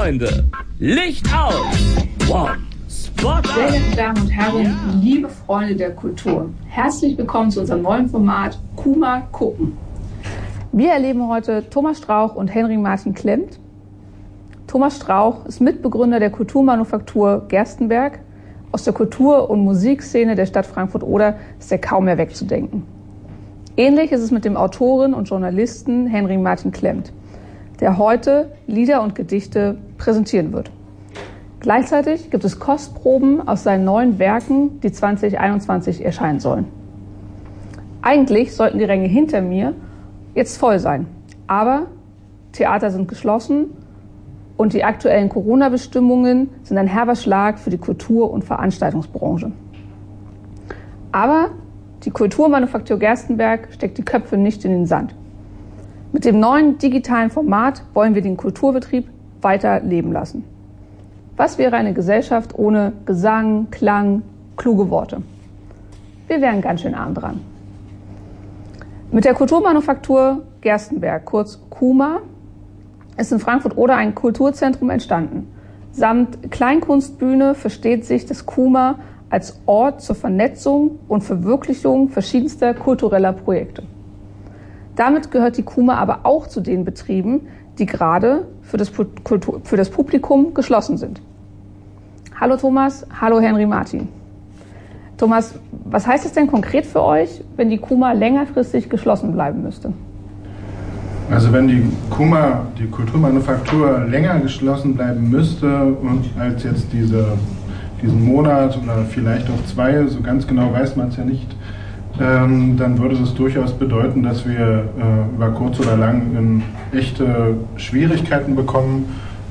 Freunde, Licht aus! Wow! Spot! Sehr geehrte Damen und Herren, liebe Freunde der Kultur, herzlich willkommen zu unserem neuen Format KUMA gucken. Wir erleben heute Thomas Strauch und Henry Martin Klemmt. Thomas Strauch ist Mitbegründer der Kulturmanufaktur Gerstenberg. Aus der Kultur- und Musikszene der Stadt Frankfurt-Oder ist er kaum mehr wegzudenken. Ähnlich ist es mit dem Autoren und Journalisten Henry Martin Klemmt, der heute Lieder und Gedichte präsentieren wird. Gleichzeitig gibt es Kostproben aus seinen neuen Werken, die 2021 erscheinen sollen. Eigentlich sollten die Ränge hinter mir jetzt voll sein, aber Theater sind geschlossen und die aktuellen Corona-Bestimmungen sind ein herber Schlag für die Kultur- und Veranstaltungsbranche. Aber die Kulturmanufaktur Gerstenberg steckt die Köpfe nicht in den Sand. Mit dem neuen digitalen Format wollen wir den Kulturbetrieb weiter leben lassen. Was wäre eine Gesellschaft ohne Gesang, Klang, kluge Worte? Wir wären ganz schön arm dran. Mit der Kulturmanufaktur Gerstenberg, kurz KUMA, ist in Frankfurt-Oder ein Kulturzentrum entstanden. Samt Kleinkunstbühne versteht sich das KUMA als Ort zur Vernetzung und Verwirklichung verschiedenster kultureller Projekte. Damit gehört die KUMA aber auch zu den Betrieben, die gerade für das Publikum geschlossen sind. Hallo Thomas, hallo Henry Martin. Thomas, was heißt es denn konkret für euch, wenn die KUMA längerfristig geschlossen bleiben müsste? Also wenn die KUMA, die Kulturmanufaktur, länger geschlossen bleiben müsste und als jetzt diesen Monat oder vielleicht auch 2, so ganz genau weiß man es ja nicht, dann würde das durchaus bedeuten, dass wir über kurz oder lang in echte Schwierigkeiten bekommen,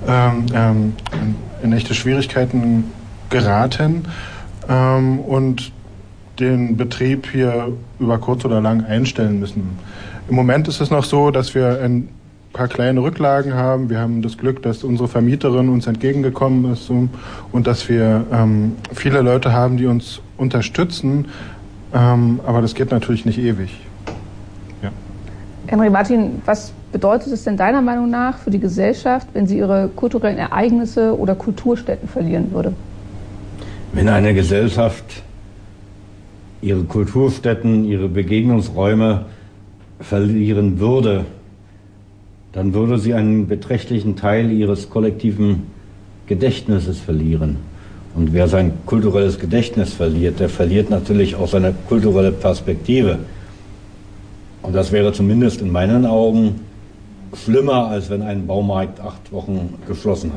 in echte Schwierigkeiten geraten und den Betrieb hier über kurz oder lang einstellen müssen. Im Moment ist es noch so, dass wir ein paar kleine Rücklagen haben. Wir haben das Glück, dass unsere Vermieterin uns entgegengekommen ist und dass wir viele Leute haben, die uns unterstützen. Aber das geht natürlich nicht ewig. Ja. Henry Martin, was bedeutet es denn deiner Meinung nach für die Gesellschaft, wenn sie ihre kulturellen Ereignisse oder Kulturstätten verlieren würde? Wenn eine Gesellschaft ihre Kulturstätten, ihre Begegnungsräume verlieren würde, dann würde sie einen beträchtlichen Teil ihres kollektiven Gedächtnisses verlieren. Und wer sein kulturelles Gedächtnis verliert, der verliert natürlich auch seine kulturelle Perspektive. Und das wäre zumindest in meinen Augen schlimmer, als wenn ein Baumarkt 8 Wochen geschlossen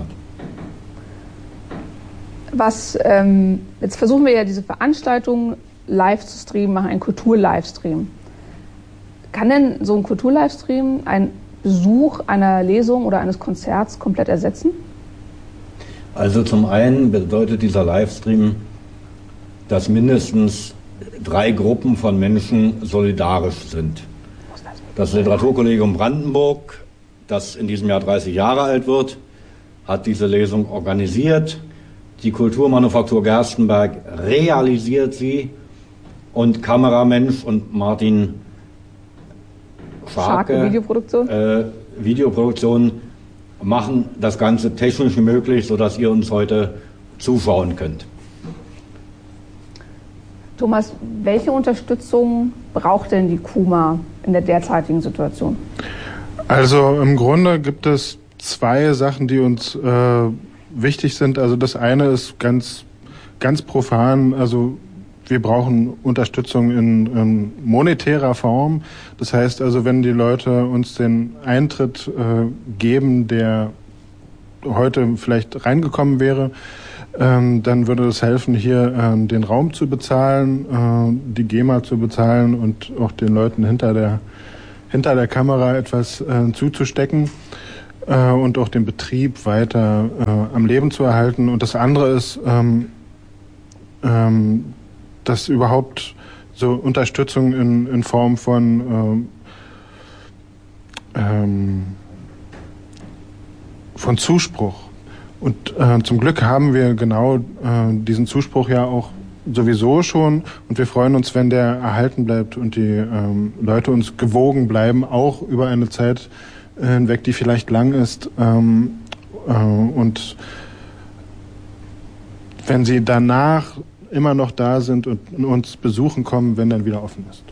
hat. Jetzt versuchen wir ja diese Veranstaltung live zu streamen, machen einen Kultur-Livestream. Kann denn so ein Kultur-Livestream einen Besuch einer Lesung oder eines Konzerts komplett ersetzen? Also zum einen bedeutet dieser Livestream, dass mindestens 3 Gruppen von Menschen solidarisch sind. Das Literaturkollegium Brandenburg, das in diesem Jahr 30 Jahre alt wird, hat diese Lesung organisiert. Die Kulturmanufaktur Gerstenberg realisiert sie und Kameramensch und Martin Scharke Videoproduktion machen das Ganze technisch möglich, sodass ihr uns heute zuschauen könnt. Thomas, welche Unterstützung braucht denn die KUMA in der derzeitigen Situation? Also im Grunde gibt es 2 Sachen, die uns wichtig sind. Also das eine ist ganz profan, also wir brauchen Unterstützung in monetärer Form. Das heißt also, wenn die Leute uns den Eintritt geben, der heute vielleicht reingekommen wäre, dann würde es helfen, hier den Raum zu bezahlen, die GEMA zu bezahlen und auch den Leuten hinter der Kamera etwas zuzustecken und auch den Betrieb weiter am Leben zu erhalten. Und das andere ist, dass überhaupt so Unterstützung in Form von Zuspruch. Und zum Glück haben wir genau diesen Zuspruch ja auch sowieso schon. Und wir freuen uns, wenn der erhalten bleibt und die Leute uns gewogen bleiben, auch über eine Zeit hinweg, die vielleicht lang ist, Und wenn sie danach immer noch da sind und uns besuchen kommen, wenn dann wieder offen ist.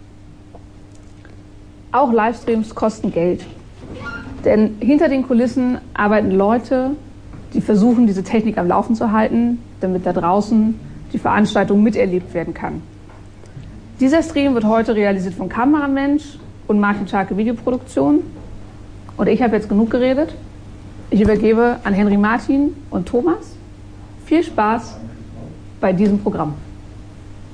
Auch Livestreams kosten Geld. Denn hinter den Kulissen arbeiten Leute, die versuchen, diese Technik am Laufen zu halten, damit da draußen die Veranstaltung miterlebt werden kann. Dieser Stream wird heute realisiert von Kameramensch und Martin Scharke Videoproduktion. Und ich habe jetzt genug geredet. Ich übergebe an Henry Martin und Thomas. Viel Spaß bei diesem Programm.